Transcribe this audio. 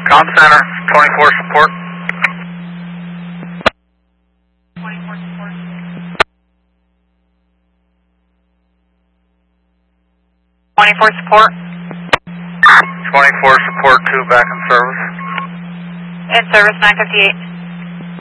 Com Center, 24 support. 24 support. 24 support. 24 support 2 back in service. In service 958.